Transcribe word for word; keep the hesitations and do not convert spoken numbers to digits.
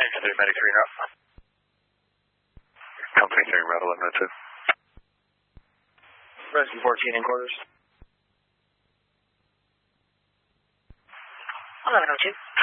three, medic three now. Company three, route eleven oh two. Rescue fourteen in quarters. eleven oh two.